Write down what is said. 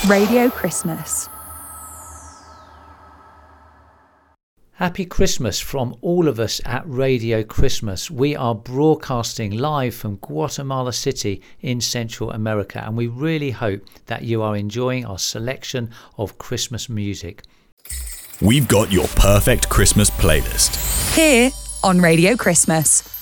Radio Christmas. Happy Christmas from all of us at Radio Christmas. We are broadcasting live from Guatemala City in Central America, and we really hope that you are enjoying our selection of Christmas music. We've got your perfect Christmas playlist Here on Radio Christmas.